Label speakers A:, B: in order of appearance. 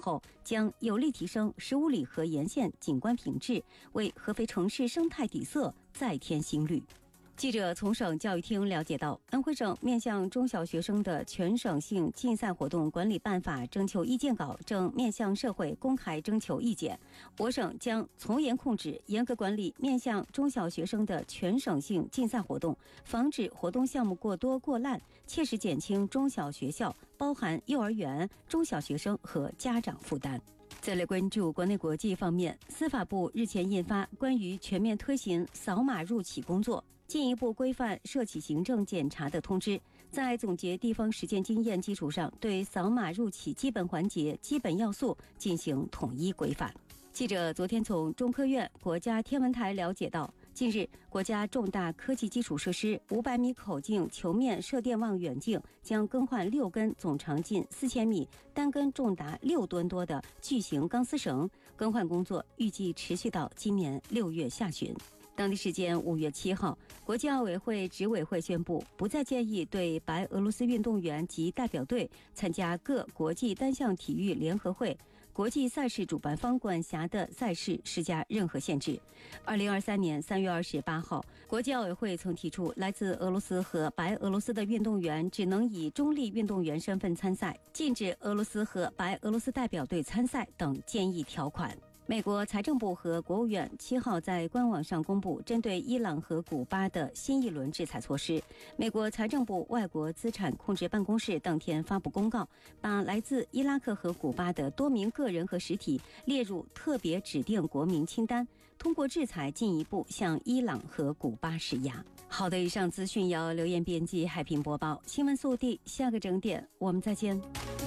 A: 后，将有力提升15里河沿线景观品质，为合肥城市生态底色再添新绿。记者从省教育厅了解到，安徽省面向中小学生的全省性竞赛活动管理办法征求意见稿正面向社会公开征求意见。我省将从严控制、严格管理面向中小学生的全省性竞赛活动，防止活动项目过多过滥，切实减轻中小学校（包含幼儿园、中小学生和家长）负担。再来关注国内国际方面，司法部日前印发关于全面推行扫码入企工作，进一步规范涉企行政检查的通知，在总结地方实践经验基础上，对扫码入企基本环节、基本要素进行统一规范。记者昨天从中科院国家天文台了解到，近日，国家重大科技基础设施500米口径球面射电望远镜将更换6根总长近4000米、单根重达6吨多的巨型钢丝绳，更换工作预计持续到今年6月下旬。当地时间5月7号，国际奥委会执委会宣布，不再建议对白俄罗斯运动员及代表队参加各国际单项体育联合会国际赛事主办方管辖的赛事施加任何限制。2023年3月28号，国际奥委会曾提出，来自俄罗斯和白俄罗斯的运动员只能以中立运动员身份参赛，禁止俄罗斯和白俄罗斯代表队参赛等建议条款。美国财政部和国务院7号在官网上公布针对伊朗和古巴的新一轮制裁措施。美国财政部外国资产控制办公室当天发布公告，把来自伊拉克和古巴的多名个人和实体列入特别指定国民清单，通过制裁进一步向伊朗和古巴施压。好的，以上资讯由刘艳编辑海平播报，新闻速递，下个整点我们再见。